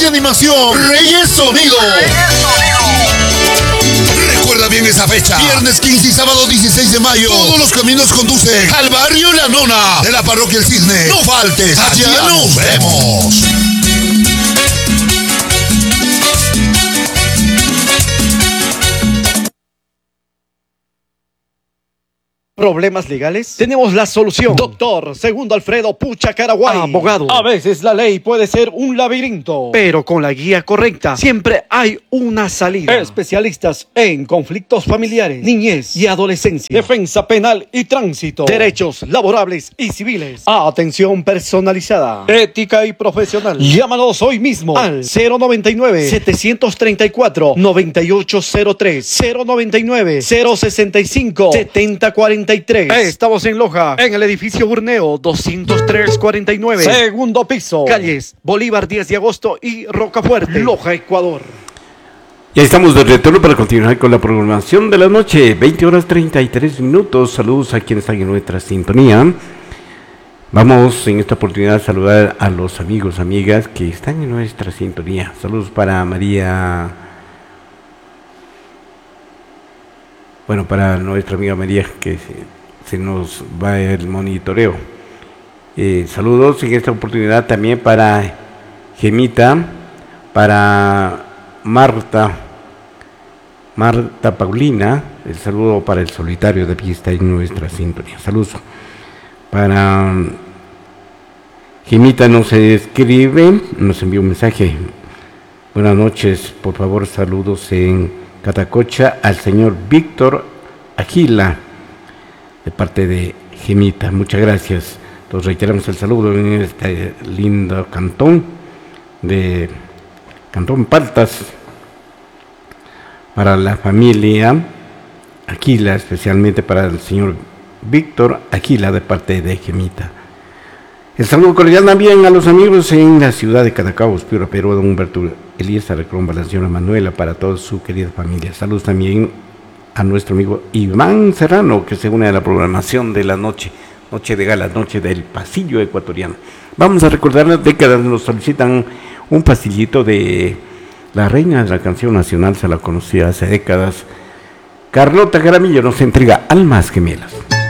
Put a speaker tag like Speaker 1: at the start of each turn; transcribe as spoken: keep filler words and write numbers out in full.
Speaker 1: de animación, Reyes Sonido. Recuerda bien esa fecha, viernes quince y sábado dieciséis de mayo. Todos los caminos conducen al barrio La Nona de la parroquia El Cisne. No faltes, allá nos vemos.
Speaker 2: ¿Problemas legales? Tenemos la solución. Doctor Segundo Alfredo Pucha Caraguay, abogado. A veces la ley puede ser un laberinto, pero con la guía correcta siempre hay una salida. Especialistas en conflictos familiares, niñez y adolescencia, defensa penal y tránsito, derechos laborables y civiles, atención personalizada, ética y profesional. Llámanos hoy mismo al cero noventa y nueve, setecientos treinta y cuatro, noventa y ocho cero tres, cero noventa y nueve, cero sesenta y cinco, setenta cuarenta y tres. Estamos en Loja, en el edificio Burneo doscientos tres cuarenta y nueve, segundo piso, calles Bolívar diez de agosto y Rocafuerte, Loja, Ecuador.
Speaker 3: Ya estamos de retorno para continuar con la programación de la noche, veinte horas treinta y tres minutos. Saludos a quienes están en nuestra sintonía. Vamos en esta oportunidad a saludar a los amigos, amigas que están en nuestra sintonía. Saludos para María, bueno, para nuestra amiga María, que se, se nos va el monitoreo. Eh, saludos en esta oportunidad también para Gemita, para Marta, Marta Paulina. El saludo para el solitario de Pista en nuestra sintonía. Saludos para Gemita, nos escribe, nos envió un mensaje. Buenas noches, por favor, saludos en Catacocha al señor Víctor Agila, de parte de Gemita. Muchas gracias. Nos reiteramos el saludo en este lindo cantón de Cantón Paltas, para la familia Aquila, especialmente para el señor Víctor Aquila, de parte de Gemita. El saludo cordial también a los amigos en la ciudad de Cadacaos, Piura, Perú, don Humberto Elías, Recromba, la señora Manuela, para toda su querida familia. Saludos también a nuestro amigo Iván Serrano, que se une a la programación de la noche, noche de gala, noche del pasillo ecuatoriano. Vamos a recordar las décadas, nos solicitan un pastillito de la reina de la canción nacional, se la conocía hace décadas. Carlota Jaramillo nos entrega Almas Gemelas.